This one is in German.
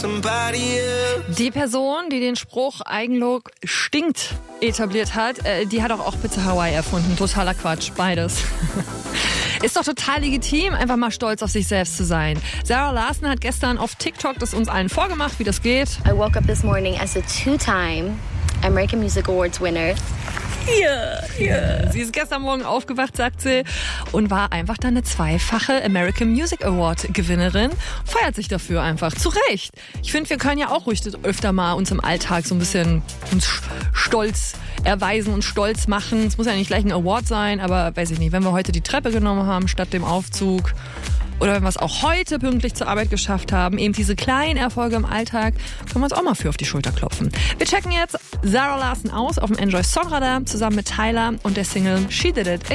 Die Person, die den Spruch Eigenlob stinkt etabliert hat, die hat auch Pizza Hawaii erfunden. Totaler Quatsch, beides. Ist doch total legitim, einfach mal stolz auf sich selbst zu sein. Zara Larsson hat gestern auf TikTok das uns allen vorgemacht, wie das geht. I woke up this morning as a 2-time American Music Awards winner. Yeah. Sie ist gestern Morgen aufgewacht, sagt sie, und war einfach dann eine 2-fache American Music Award Gewinnerin. Feiert sich dafür einfach. Zu Recht. Ich finde, wir können ja auch ruhig öfter mal uns im Alltag so ein bisschen uns stolz erweisen und stolz machen. Es muss ja nicht gleich ein Award sein, aber weiß ich nicht, wenn wir heute die Treppe genommen haben statt dem Aufzug oder wenn wir es auch heute pünktlich zur Arbeit geschafft haben, eben diese kleinen Erfolge im Alltag, können wir uns auch mal für auf die Schulter klopfen. Wir checken jetzt Zara Larsson aus auf dem Enjoy Songradar zusammen mit Tyler und der Single She Did It